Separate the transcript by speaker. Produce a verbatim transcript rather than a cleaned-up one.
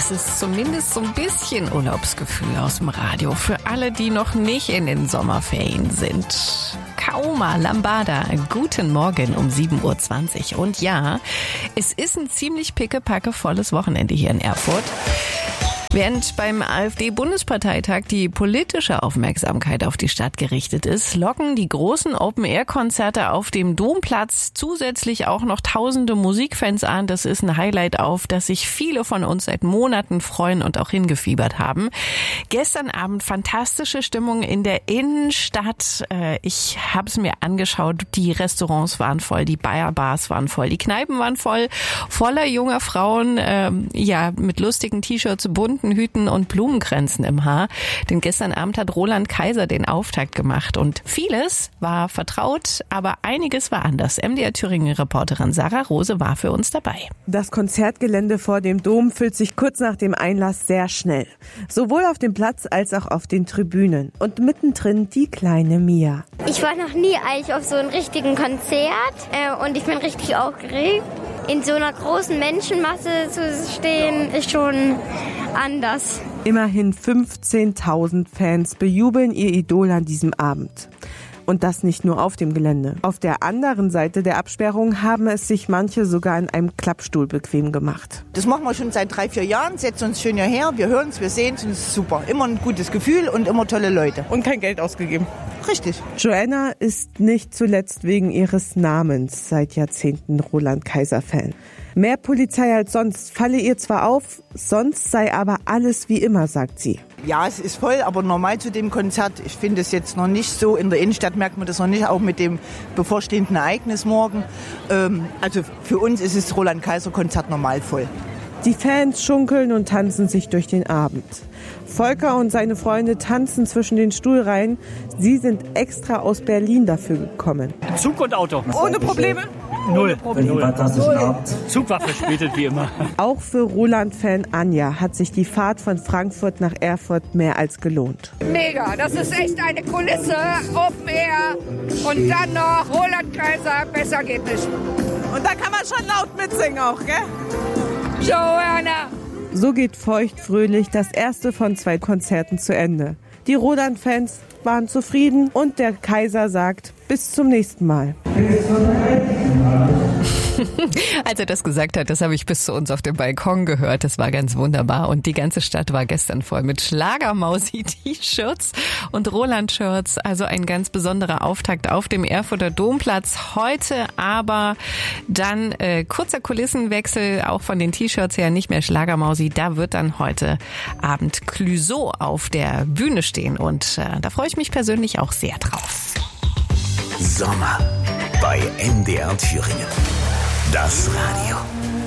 Speaker 1: Das ist zumindest so ein bisschen Urlaubsgefühl aus dem Radio für alle, die noch nicht in den Sommerferien sind. Kauma Lambada, guten Morgen um sieben Uhr zwanzig. Und ja, es ist ein ziemlich pickepacke volles Wochenende hier in Erfurt. Während beim AfD-Bundesparteitag die politische Aufmerksamkeit auf die Stadt gerichtet ist, locken die großen Open-Air-Konzerte auf dem Domplatz zusätzlich auch noch tausende Musikfans an. Das ist ein Highlight, auf das sich viele von uns seit Monaten freuen und auch hingefiebert haben. Gestern Abend fantastische Stimmung in der Innenstadt. Ich habe es mir angeschaut. Die Restaurants waren voll, die Bayer-Bars waren voll, die Kneipen waren voll, voller junger Frauen, ja, mit lustigen T-Shirts, bunten Hüten und Blumenkränzen im Haar. Denn gestern Abend hat Roland Kaiser den Auftakt gemacht und vieles war vertraut, aber einiges war anders. M D R Thüringen-Reporterin Sarah Rose war für uns dabei.
Speaker 2: Das Konzertgelände vor dem Dom füllt sich kurz nach dem Einlass sehr schnell. Sowohl auf dem Platz als auch auf den Tribünen. Und mittendrin die kleine Mia.
Speaker 3: Ich war noch nie eigentlich auf so einem richtigen Konzert äh, und ich bin richtig aufgeregt. In so einer großen Menschenmasse zu stehen, ist schon anders.
Speaker 2: Immerhin fünfzehntausend Fans bejubeln ihr Idol an diesem Abend. Und das nicht nur auf dem Gelände. Auf der anderen Seite der Absperrung haben es sich manche sogar in einem Klappstuhl bequem gemacht.
Speaker 4: Das machen wir schon seit drei, vier Jahren, setzen uns schön hierher, wir hören es, wir sehen es und es ist super. Immer ein gutes Gefühl und immer tolle Leute.
Speaker 2: Und kein Geld ausgegeben.
Speaker 4: Richtig.
Speaker 2: Joanna ist nicht zuletzt wegen ihres Namens seit Jahrzehnten Roland Kaiser-Fan. Mehr Polizei als sonst falle ihr zwar auf, sonst sei aber alles wie immer, sagt sie.
Speaker 4: Ja, es ist voll, aber normal zu dem Konzert, ich finde es jetzt noch nicht so, in der Innenstadt merkt man das noch nicht, auch mit dem bevorstehenden Ereignis morgen. Ähm, also für uns ist das Roland-Kaiser-Konzert normal voll.
Speaker 2: Die Fans schunkeln und tanzen sich durch den Abend. Volker und seine Freunde tanzen zwischen den Stuhlreihen. Sie sind extra aus Berlin dafür gekommen.
Speaker 5: Zug und Auto.
Speaker 2: Ohne Probleme?
Speaker 5: Null.
Speaker 2: Null.
Speaker 5: Zug war verspätet wie immer.
Speaker 2: Auch für Roland-Fan Anja hat sich die Fahrt von Frankfurt nach Erfurt mehr als gelohnt.
Speaker 6: Mega, das ist echt eine Kulisse, Open Air und dann noch Roland Kaiser, besser geht nicht.
Speaker 2: Und da kann man schon laut mitsingen auch, gell?
Speaker 6: Joanna!
Speaker 2: So geht feuchtfröhlich das erste von zwei Konzerten zu Ende. Die Roland-Fans waren zufrieden und der Kaiser sagt, bis zum nächsten Mal.
Speaker 1: Als er das gesagt hat, das habe ich bis zu uns auf dem Balkon gehört. Das war ganz wunderbar. Und die ganze Stadt war gestern voll mit Schlagermausi-T-Shirts und Roland-Shirts. Also ein ganz besonderer Auftakt auf dem Erfurter Domplatz. Heute aber dann äh, kurzer Kulissenwechsel, auch von den T-Shirts her nicht mehr Schlagermausi. Da wird dann heute Abend Clouseau auf der Bühne stehen. Und äh, da freue ich mich persönlich auch sehr drauf.
Speaker 7: Sommer bei M D R Thüringen. Das Radio.